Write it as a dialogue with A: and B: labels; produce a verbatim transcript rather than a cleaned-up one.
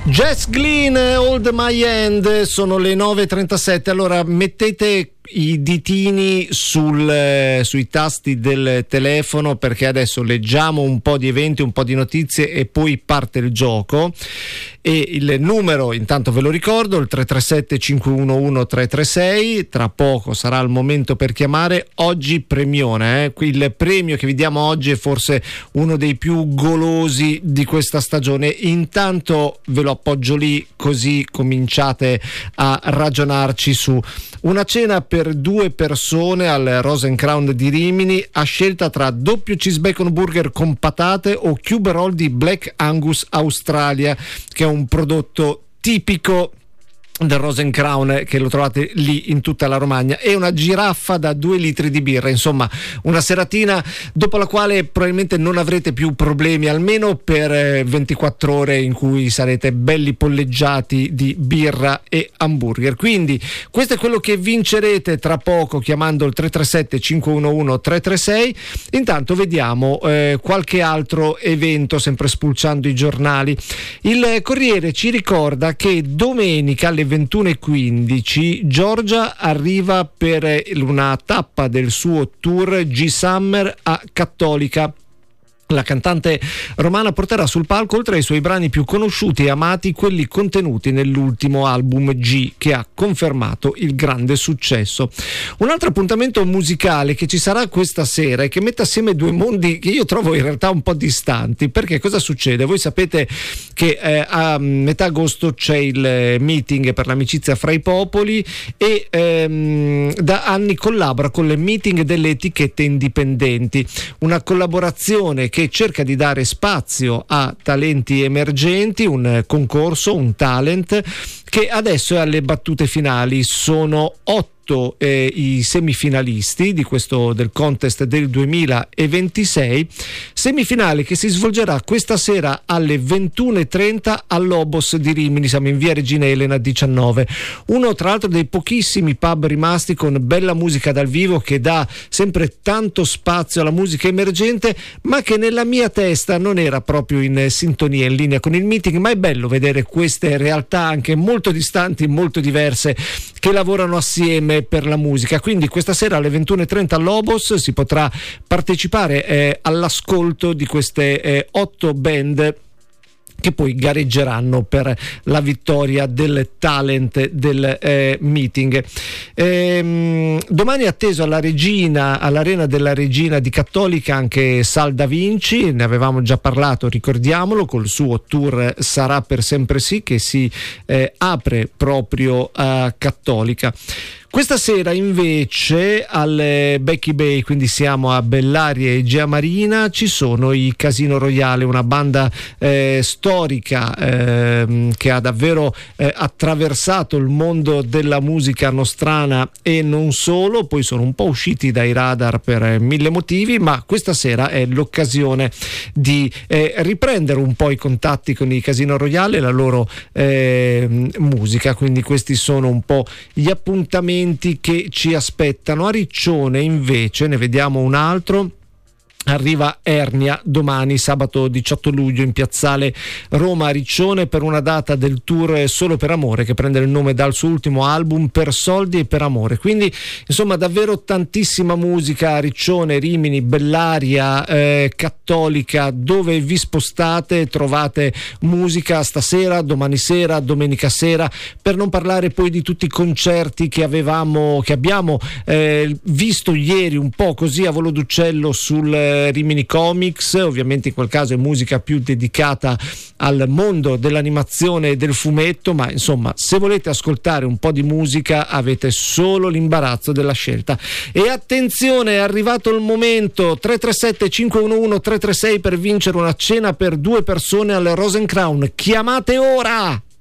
A: Jess Glynn, Hold My Hand, sono le nove e trentasette. Allora mettete i ditini sul, eh, sui tasti del telefono, perché adesso leggiamo un po' di eventi, un po' di notizie e poi parte il gioco. E il numero, intanto ve lo ricordo, il tre tre sette cinque uno uno tre tre sei. Tra poco sarà il momento per chiamare. Oggi premione, eh? Il premio che vi diamo oggi è forse uno dei più golosi di questa stagione. Intanto ve lo appoggio lì, così cominciate a ragionarci su una cena per due persone al Rosencrown di Rimini, a scelta tra doppio cheese bacon burger con patate o cube roll di Black Angus Australia, che è un prodotto tipico del Rosencrown, che lo trovate lì in tutta la Romagna, e una giraffa da due litri di birra. Insomma, una seratina dopo la quale probabilmente non avrete più problemi, almeno per ventiquattro ore, in cui sarete belli polleggiati di birra e hamburger. Quindi questo è quello che vincerete tra poco chiamando il tre tre sette cinque uno uno tre tre sei. Intanto vediamo eh, qualche altro evento, sempre spulciando i giornali. Il Corriere ci ricorda che domenica alle ventuno e quindici Giorgia arriva per una tappa del suo tour G Summer a Cattolica. La cantante romana porterà sul palco, oltre ai suoi brani più conosciuti e amati, quelli contenuti nell'ultimo album G, che ha confermato il grande successo. Un altro appuntamento musicale che ci sarà questa sera e che mette assieme due mondi che io trovo in realtà un po' distanti, perché cosa succede? Voi sapete che eh, a metà agosto c'è il meeting per l'amicizia fra i popoli e ehm, da anni collabora con il meeting delle etichette indipendenti, una collaborazione che cerca di dare spazio a talenti emergenti, un concorso, un talent che adesso è alle battute finali. Sono otto Eh, i semifinalisti di questo del contest del duemilaventisei, semifinale che si svolgerà questa sera alle ventuno e trenta all'Obos di Rimini. Siamo in via Regina Elena diciannove, uno tra l'altro dei pochissimi pub rimasti con bella musica dal vivo, che dà sempre tanto spazio alla musica emergente, ma che nella mia testa non era proprio in sintonia, in linea con il meeting. Ma è bello vedere queste realtà anche molto distanti, molto diverse, che lavorano assieme per la musica. Quindi questa sera alle ventuno e trenta all'Obos si potrà partecipare eh, all'ascolto di queste eh, otto band che poi gareggeranno per la vittoria del talent del eh, meeting. Ehm, domani è atteso alla Regina, all'Arena della Regina di Cattolica, anche Sal Da Vinci. Ne avevamo già parlato, ricordiamolo, col suo tour Sarà per sempre sì, che si eh, apre proprio a Cattolica. Questa sera invece al Becky Bay, quindi siamo a Bellaria e Gea Marina, ci sono i Casino Royale, una banda eh, storica eh, che ha davvero eh, attraversato il mondo della musica nostrana e non solo. Poi sono un po' usciti dai radar per mille motivi, ma questa sera è l'occasione di eh, riprendere un po' i contatti con i Casino Royale e la loro eh, musica. Quindi questi sono un po' gli appuntamenti che ci aspettano. A Riccione invece ne vediamo un altro. Arriva Ernia domani, sabato diciotto luglio, in piazzale Roma a Riccione, per una data del tour Solo per Amore, che prende il nome dal suo ultimo album Per soldi e per amore. Quindi insomma davvero tantissima musica a Riccione, Rimini, Bellaria, eh, Cattolica. Dove vi spostate trovate musica stasera, domani sera, domenica sera, per non parlare poi di tutti i concerti che avevamo che abbiamo eh, visto ieri un po' così a volo d'uccello sul Rimini Comics. Ovviamente in quel caso è musica più dedicata al mondo dell'animazione e del fumetto, ma insomma, se volete ascoltare un po' di musica avete solo l'imbarazzo della scelta. E attenzione, è arrivato il momento. Tre tre sette cinque uno uno tre tre sei per vincere una cena per due persone al Rosencrown. Chiamate ora!